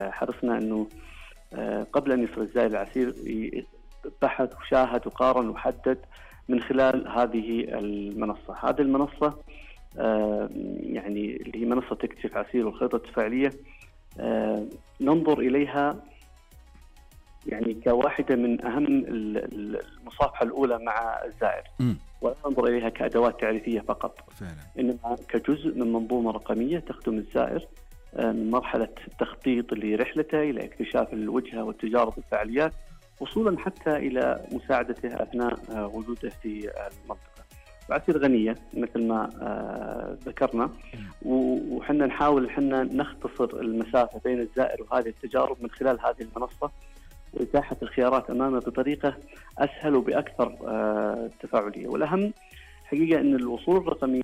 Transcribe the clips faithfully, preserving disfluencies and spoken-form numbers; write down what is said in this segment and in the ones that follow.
حرصنا أنه قبل أن يصل الزائر العسير بحث وشاهد وقارن وحدد من خلال هذه المنصة. هذه المنصة يعني اللي هي منصة اكتشف عسير والخريطة التفاعلية ننظر إليها يعني كواحدة من أهم المصافحة الأولى مع الزائر، ولا ننظر إليها كأدوات تعريفية فقط فعلا. إنما كجزء من منظومة رقمية تخدم الزائر من مرحلة التخطيط لرحلته إلى اكتشاف الوجهة والتجارب والفعاليات، وصولا حتى إلى مساعدته أثناء وجوده في المنطقة. عسير غنية مثل ما ذكرنا، وحنا نحاول حنا نختصر المسافة بين الزائر وهذه التجارب من خلال هذه المنصة، وإتاحة الخيارات أمامه بطريقة أسهل وبأكثر تفاعلية. والأهم حقيقة أن الوصول الرقمي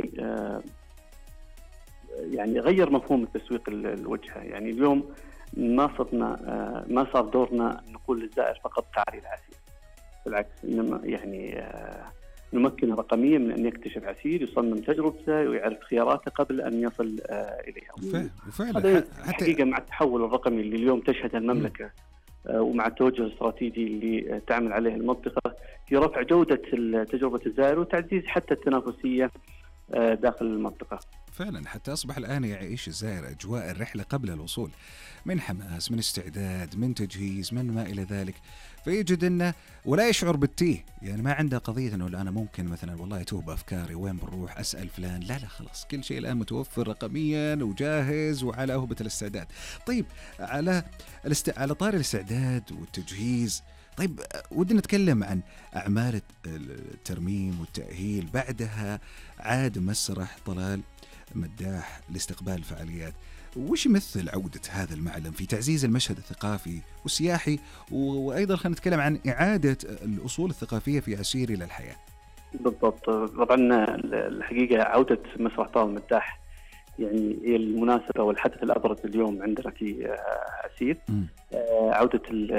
يعني غير مفهوم التسويق الوجهة. يعني اليوم ما صرنا ما صار دورنا نقول للزائر فقط تعالي العسير، بالعكس إنما يعني نمكنه رقميا من أن يكتشف عسير، يصمم تجربته ويعرف خياراته قبل أن يصل إليها. وفعلا حقيقة مع التحول الرقمي اللي اليوم تشهد المملكة ومع التوجه الاستراتيجي اللي تعمل عليه المنطقة في رفع جودة تجربة الزائر وتعزيز حتى التنافسية داخل المنطقة. فعلا حتى أصبح الآن يعيش الزائر أجواء الرحلة قبل الوصول، من حماس، من استعداد، من تجهيز، من ما إلى ذلك، فيجد أنه ولا يشعر بالتيه. يعني ما عنده قضية أنه أنا ممكن مثلا والله توه بأفكاري وين بنروح أسأل فلان، لا لا خلاص كل شيء الآن متوفر رقميا وجاهز وعلى أهبة الاستعداد. طيب على الاست... على طار الاستعداد والتجهيز، طيب ودنا نتكلم عن أعمال الترميم والتأهيل. بعدها عاد مسرح طلال مداح لاستقبال الفعاليات. وش يمثل عودة هذا المعلم في تعزيز المشهد الثقافي والسياحي، وأيضا خلينا نتكلم عن إعادة الأصول الثقافية في عسير إلى الحياة؟ بالضبط. طبعا الحقيقة عودة مسرح طلال مداح يعني هي المناسبة والحدث الأبرز اليوم عندنا في عسير. عودة ال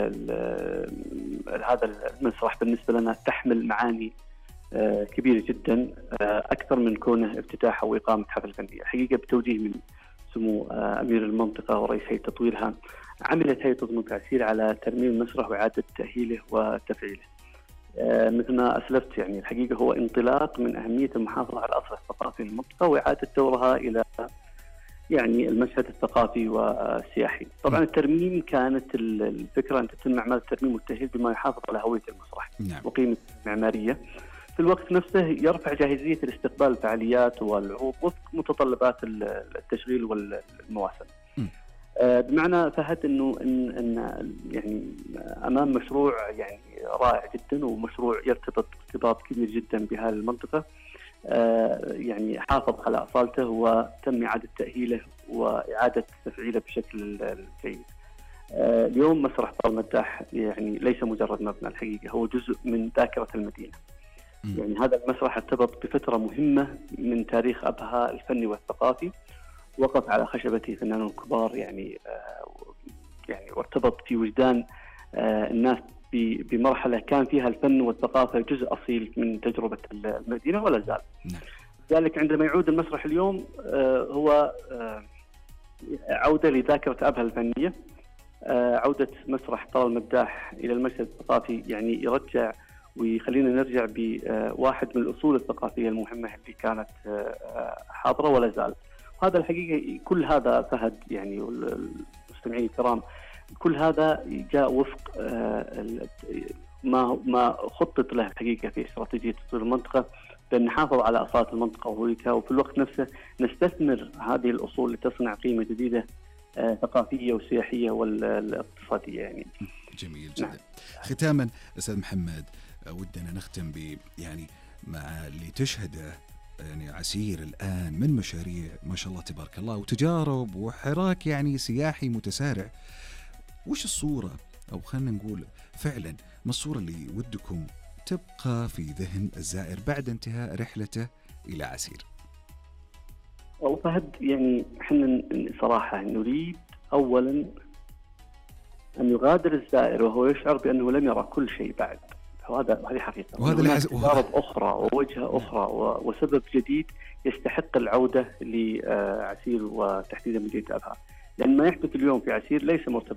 ال هذا المسرح بالنسبة لنا تحمل معاني كبيرة جدا، أكثر من كونه افتتاح أو إقامة حفل فنية. حقيقة بتوجيه من سمو أمير المنطقة ورئيس هيئة تطويرها، عملت هيئة تطوير عسير على ترميم المسرح وإعادة تأهيله وتفعيله. مثل ما أسلفت يعني الحقيقة هو انطلاق من أهمية المحافظة على الأصل الثقافي للمنطقة وإعادة دورها إلى يعني المشهد الثقافي والسياحي. طبعا الترميم كانت الفكرة أن تتم أعمال الترميم والتأهيل بما يحافظ على هوية المسرح نعم. وقيمة المعمارية، في الوقت نفسه يرفع جاهزية الاستقبال الفعاليات والعروض وفق متطلبات التشغيل والمواسم. آه بمعنى فهد انه ان, إن يعني امام مشروع يعني رائع جدا، ومشروع يرتبط ارتباط كبير جدا بهذه المنطقة. آه يعني حافظ على اصالته وتم اعادة تأهيله واعادة تفعيله بشكل جيد. آه اليوم مسرح طلال مداح يعني ليس مجرد مبنى، الحقيقة هو جزء من ذاكرة المدينة. يعني هذا المسرح ارتبط بفترة مهمة من تاريخ أبها الفني والثقافي، وقف على خشبته فنانون كبار يعني آه يعني وارتبط في وجدان آه الناس بمرحلة كان فيها الفن والثقافة جزء أصيل من تجربة المدينة ولا زال. لذلك عندما يعود المسرح اليوم آه هو آه عودة لذاكرة أبها الفنية، آه عودة مسرح طلال مداح إلى المشهد الثقافي، يعني يرجع ويخلينا نرجع بواحد من الأصول الثقافية المهمة اللي كانت حاضرة ولا زال. هذا الحقيقة كل هذا فهد يعني والمستمعين الكرام، كل هذا جاء وفق ما ما خطط له الحقيقة في استراتيجية تطوير المنطقة، بأن نحافظ على أصالة المنطقة وهويتها، وفي الوقت نفسه نستثمر هذه الأصول لتصنع قيمة جديدة ثقافية وسياحية والاقتصادية. يعني جميل جدا. نعم. ختاما أستاذ محمد، ودنا نختم ب يعني مع اللي تشهده يعني عسير الآن من مشاريع ما شاء الله تبارك الله وتجارب وحراك يعني سياحي متسارع. وش الصورة أو خلنا نقول فعلا ما الصورة اللي ودكم تبقى في ذهن الزائر بعد انتهاء رحلته إلى عسير؟ أو فهد يعني احنا صراحة نريد أولا أن يغادر الزائر وهو يشعر بأنه لم يرى كل شيء بعد. وهذا هذه حقيقة. وهذا اللي تجارب أخرى ووجهة أخرى وسبب جديد يستحق العودة لعسير وتحديدا مدينة أبها. لأن ما يحدث اليوم في عسير ليس مرتبط